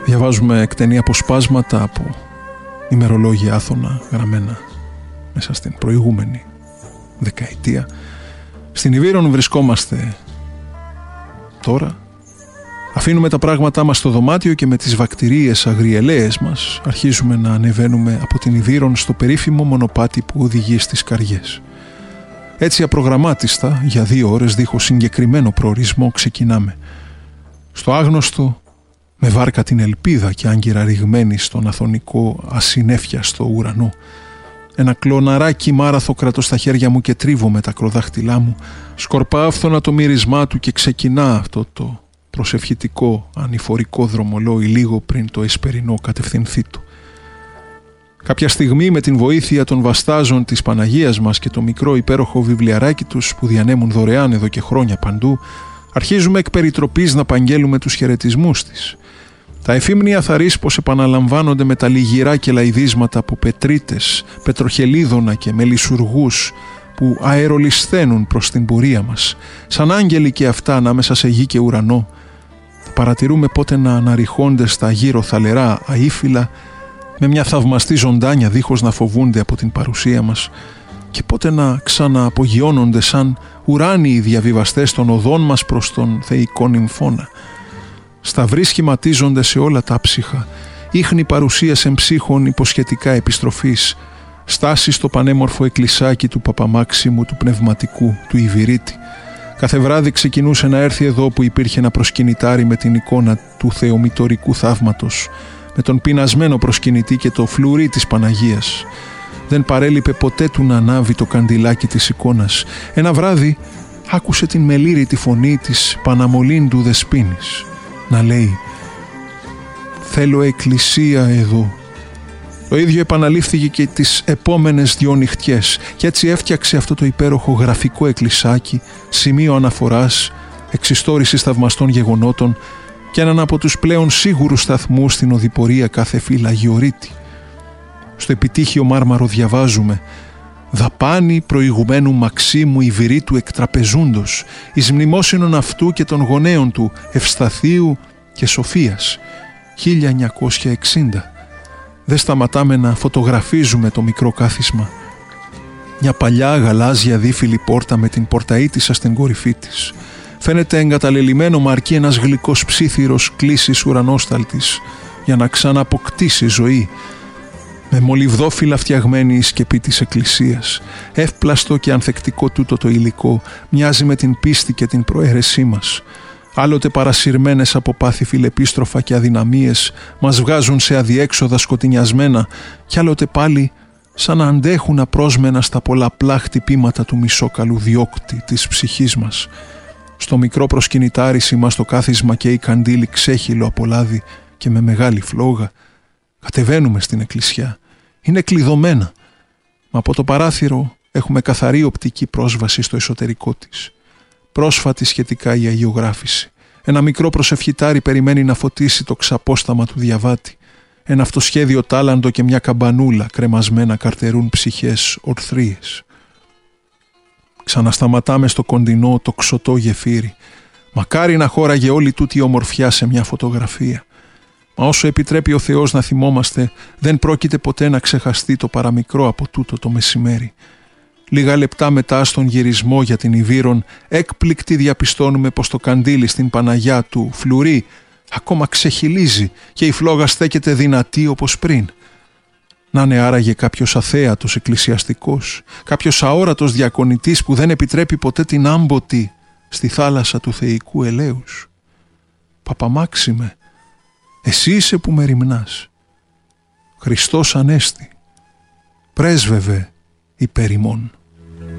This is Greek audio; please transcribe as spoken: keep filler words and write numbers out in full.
Διαβάζουμε εκτενή αποσπάσματα από ημερολόγια άθωνα γραμμένα μέσα στην προηγούμενη δεκαετία. Στην Ιβύρον βρισκόμαστε τώρα. Αφήνουμε τα πράγματά μας στο δωμάτιο και με τις βακτηρίες αγριελαίες μας αρχίζουμε να ανεβαίνουμε από την Ιβύρον στο περίφημο μονοπάτι που οδηγεί στις Καριές. Έτσι απρογραμμάτιστα, για δύο ώρες δίχως συγκεκριμένο προορισμό, ξεκινάμε. Στο άγνωστο, με βάρκα την ελπίδα και άγκυρα ρηγμένη στον αθωνικό ασυνέφιαστο ουρανό. Ένα κλωναράκι μάραθο κρατώ στα χέρια μου και τρίβω με τα ακροδάχτυλά μου. Σκορπά άφθονα το μύρισμά του και ξεκινά αυτό το προσευχητικό ανηφορικό δρομολόι λίγο πριν το εσπερινό κατευθυνθεί του. Κάποια στιγμή, με την βοήθεια των βαστάζων της Παναγίας μας και το μικρό υπέροχο βιβλιαράκι τους που διανέμουν δωρεάν εδώ και χρόνια παντού, αρχίζουμε εκ περιτροπής να απαγγέλουμε τους χαιρετισμούς της. Τα εφήμνια θαρείς πως επαναλαμβάνονται με τα λιγυρά και λαϊδίσματα από πετρίτες, πετροχελίδωνα και μελισσουργούς που αερολισθαίνουν προς την πορεία μας, σαν άγγελοι και αυτά ανάμεσα σε γη και ουρανό. Παρατηρούμε πότε να αναρριχώνται στα γύρω θαλερά αήφυλα με μια θαυμαστή ζωντάνια δίχως να φοβούνται από την παρουσία μας και πότε να ξανααπογειώνονται σαν ουράνιοι διαβιβαστές των οδών μας προς τον θεϊκό νυμφώνα. Σταυροί σχηματίζονται σε όλα τα ψυχα, ίχνη παρουσίας εμψύχων υποσχετικά επιστροφής, στάση στο πανέμορφο εκκλησάκι του Παπαμάξιμου του Πνευματικού, του Ιβυρίτη. Κάθε βράδυ ξεκινούσε να έρθει εδώ που υπήρχε ένα προσκυνητάρι με την εικόνα του θεομητορικού θαύματος, με τον πεινασμένο προσκυνητή και το φλουρί της Παναγίας. Δεν παρέλειπε ποτέ του να ανάβει το καντιλάκι της εικόνας. Ένα βράδυ άκουσε την μελήρητη φωνή της Παναμολύντου Δεσποίνης να λέει «Θέλω εκκλησία εδώ». Το ίδιο επαναλήφθηκε και τις επόμενες δυο νυχτιές και έτσι έφτιαξε αυτό το υπέροχο γραφικό εκκλησάκι, σημείο αναφοράς, εξιστόρησης θαυμαστών γεγονότων και έναν από τους πλέον σίγουρους σταθμούς στην οδηπορία κάθε φυλαγιορείτη. Στο επιτύχιο μάρμαρο διαβάζουμε «Δαπάνη προηγουμένου Μαξίμου Ιβυρίτου εκτραπεζούντος, εις μνημόσυνον αυτού και των γονέων του Ευσταθίου και Σοφίας, χίλια εννιακόσια εξήντα». Δεν σταματάμε να φωτογραφίζουμε το μικρό κάθισμα. Μια παλιά γαλάζια δίφυλη πόρτα με την πορταΐτισσα στην κορυφή της. Φαίνεται εγκαταλελειμμένο μ' αρκεί ένας γλυκός ψίθυρος κλίσης ουρανόσταλτης για να ξαναποκτήσει ζωή. Με μολυβδόφυλλα φτιαγμένη η σκεπή της εκκλησίας. Εύπλαστο και ανθεκτικό τούτο το υλικό μοιάζει με την πίστη και την προαίρεσή μας. Άλλοτε παρασυρμένες από πάθη φιλεπίστροφα και αδυναμίες μας βγάζουν σε αδιέξοδα σκοτεινιασμένα κι άλλοτε πάλι σαν να αντέχουν απρόσμενα στα πολλαπλά χτυπήματα του μισόκαλου διώκτη της ψυχής μας. Στο μικρό προσκυνητάρι μας το κάθισμα και η καντήλη ξέχυλο από λάδι και με μεγάλη φλόγα. Κατεβαίνουμε στην εκκλησιά. Είναι κλειδωμένα. Μα από το παράθυρο έχουμε καθαρή οπτική πρόσβαση στο εσωτερικό της. Πρόσφατη σχετικά η αγιογράφηση. Ένα μικρό προσευχητάρι περιμένει να φωτίσει το ξαπόσταμα του διαβάτη. Ένα αυτοσχέδιο τάλαντο και μια καμπανούλα κρεμασμένα καρτερούν ψυχές ορθρίες. Ξανασταματάμε στο κοντινό το ξωτό γεφύρι. Μακάρι να χώραγε όλη τούτη η ομορφιά σε μια φωτογραφία. Μα όσο επιτρέπει ο Θεός να θυμόμαστε, δεν πρόκειται ποτέ να ξεχαστεί το παραμικρό από τούτο το μεσημέρι. Λίγα λεπτά μετά στον γυρισμό για την Ιβύρον, έκπληκτοι διαπιστώνουμε πως το καντήλι στην Παναγιά του φλουρί ακόμα ξεχυλίζει και η φλόγα στέκεται δυνατή όπως πριν. Να είναι άραγε κάποιος αθέατος εκκλησιαστικός, κάποιος αόρατος διακονητής που δεν επιτρέπει ποτέ την άμποτη στη θάλασσα του θεϊκού ελέους. Παπαμάξιμε, εσύ είσαι που με ρημνάς. Χριστός Ανέστη, πρέσβευε υπέρ ημών.